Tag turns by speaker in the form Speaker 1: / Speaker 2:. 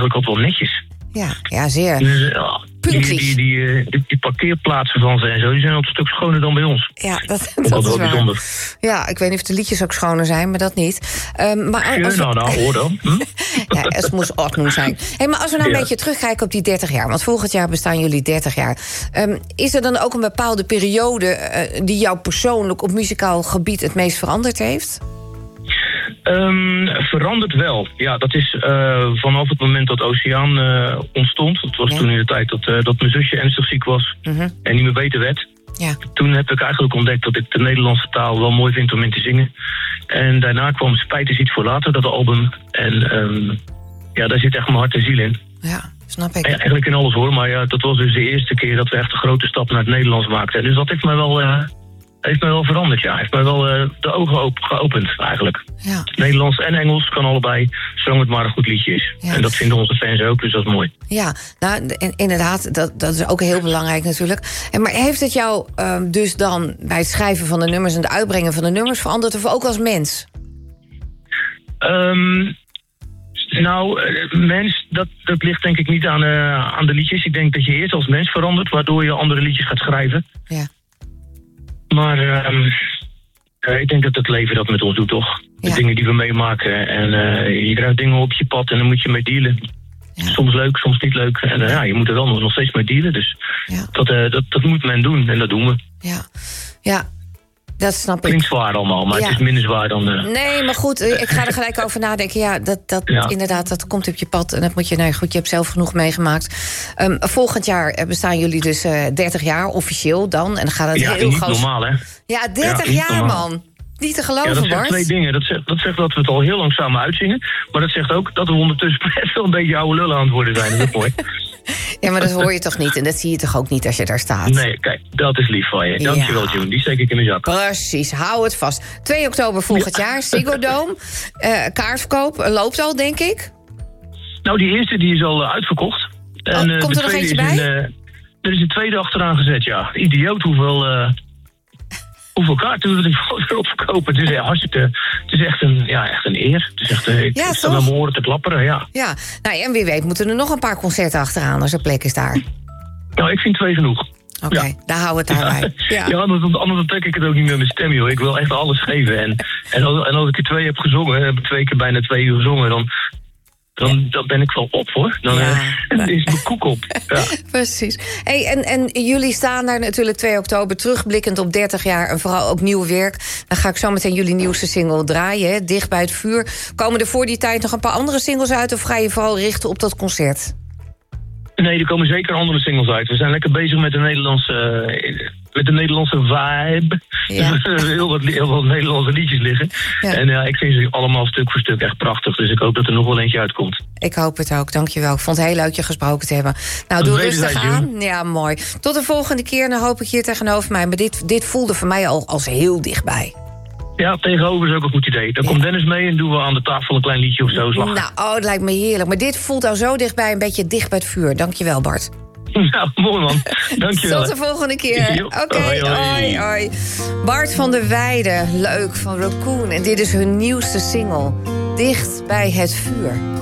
Speaker 1: eigenlijk altijd wel netjes.
Speaker 2: Ja, zeer.
Speaker 1: Dus,
Speaker 2: Puntjes.
Speaker 1: Die parkeerplaatsen van ze en zo, die zijn altijd een stuk schoner dan bij ons.
Speaker 2: Ja, dat
Speaker 1: Dat
Speaker 2: is
Speaker 1: is wel
Speaker 2: waar.
Speaker 1: bijzonder.
Speaker 2: Ja, ik weet niet of de liedjes ook schoner zijn, maar dat niet. Maar als
Speaker 1: Hoor dan.
Speaker 2: ja, het moest ordnung zijn. Hey, maar als we nou een beetje terugkijken op die 30 jaar... want volgend jaar bestaan jullie 30 jaar... is er dan ook een bepaalde periode die jou persoonlijk op muzikaal gebied het meest veranderd heeft?
Speaker 1: Verandert wel. Ja, dat is vanaf het moment dat Oceaan ontstond. Dat was toen in de tijd dat mijn zusje ernstig ziek was en niet meer beter werd.
Speaker 2: Ja.
Speaker 1: Toen heb ik eigenlijk ontdekt dat ik de Nederlandse taal wel mooi vind om in te zingen. En daarna kwam Spijt is iets voor later, dat album. En daar zit echt mijn hart en ziel in.
Speaker 2: Ja, snap ik.
Speaker 1: Eigenlijk in alles hoor, maar ja, dat was dus de eerste keer dat we echt een grote stap naar het Nederlands maakten. Dus dat heeft mij wel veranderd, ja. Heeft mij wel de ogen geopend, eigenlijk.
Speaker 2: Ja.
Speaker 1: Nederlands en Engels kan allebei, zolang het maar een goed liedje is.
Speaker 2: Ja.
Speaker 1: En dat vinden onze fans ook, dus dat is mooi.
Speaker 2: Ja, nou, inderdaad, dat is ook heel belangrijk natuurlijk. Maar heeft het jou dus dan bij het schrijven van de nummers... en het uitbrengen van de nummers veranderd, of ook als mens?
Speaker 1: Mens, dat ligt denk ik niet aan de liedjes. Ik denk dat je eerst als mens verandert, waardoor je andere liedjes gaat schrijven.
Speaker 2: Ja.
Speaker 1: Maar ik denk dat het leven dat met ons doet, toch? De dingen die we meemaken. En je krijgt dingen op je pad en dan moet je mee dealen. Ja. Soms leuk, soms niet leuk. En je moet er wel nog steeds mee dealen. Dus dat moet men doen en dat doen we.
Speaker 2: Ja. Dat snap ik.
Speaker 1: Klinkt zwaar allemaal, maar het is minder zwaar dan...
Speaker 2: Nee, maar goed, ik ga er gelijk over nadenken. Ja, inderdaad, dat komt op je pad. En dat moet je... je hebt zelf genoeg meegemaakt. Volgend jaar bestaan jullie dus 30 jaar, officieel dan. En dan gaat het heel
Speaker 1: niet
Speaker 2: groot...
Speaker 1: normaal, hè?
Speaker 2: Ja, 30 jaar, normaal. Man. Niet te geloven,
Speaker 1: dat zegt
Speaker 2: Bart.
Speaker 1: twee dingen. Dat zegt dat we het al heel lang samen uitzingen. Maar dat zegt ook dat we ondertussen best wel een beetje oude lullen aan het worden zijn. Dat is mooi.
Speaker 2: Ja, maar dat hoor je toch niet? En dat zie je toch ook niet als je daar staat?
Speaker 1: Nee, kijk, dat is lief van je. Dankjewel, June. Die steek ik in mijn zak.
Speaker 2: Precies, hou het vast. 2 oktober volgend jaar, Ziggo Dome. Kaartverkoop loopt al, denk ik?
Speaker 1: Nou, die eerste die is al uitverkocht. En,
Speaker 2: komt er nog eentje bij?
Speaker 1: Er is een tweede achteraan gezet, ja. Idioot hoeveel kaarten we erop verkopen. Het is hartstikke... Het is echt een eer. Het is echt, ik sta met mijn oren te klapperen, ja. Ja,
Speaker 2: nou, en wie weet moeten er nog een paar concerten achteraan als er plek is daar.
Speaker 1: Nou, ik vind 2 genoeg.
Speaker 2: Oké, daar houden we het daarbij.
Speaker 1: Ja, anders trek ik het ook niet met mijn stem, joh. Ik wil echt alles geven. En als ik er 2 heb gezongen, heb ik 2 keer bijna 2 uur gezongen, dan ben ik wel op, hoor. Dan is mijn koek op. Ja.
Speaker 2: Precies. Hey, en jullie staan daar natuurlijk 2 oktober... terugblikkend op 30 jaar en vooral ook nieuw werk. Dan ga ik zo meteen jullie nieuwste single draaien, hè? Dicht bij het vuur. Komen er voor die tijd nog een paar andere singles uit... of ga je vooral richten op dat concert?
Speaker 1: Nee, er komen zeker andere singles uit. We zijn lekker bezig met de Nederlandse vibe. Ja. heel wat Nederlandse liedjes liggen. Ja. En ik vind ze allemaal stuk voor stuk echt prachtig. Dus ik hoop dat er nog wel eentje uitkomt.
Speaker 2: Ik hoop het ook, dankjewel. Ik vond het heel leuk je gesproken te hebben. Nou, doe rustig aan. Ja, mooi. Tot de volgende keer, dan hoop ik hier tegenover mij. Maar dit voelde voor mij al als heel dichtbij.
Speaker 1: Ja, tegenover is ook een goed idee. Dan komt Dennis mee en doen we aan de tafel een klein liedje of zo slag.
Speaker 2: Nou, het lijkt me heerlijk. Maar dit voelt al zo dichtbij, een beetje dicht bij het vuur. Dankjewel, Bart.
Speaker 1: Nou, mooi man. Dankjewel.
Speaker 2: Tot de volgende keer. Oké, hoi. Bart van der Weijden, leuk, van Raccoon. En dit is hun nieuwste single, Dicht bij het vuur.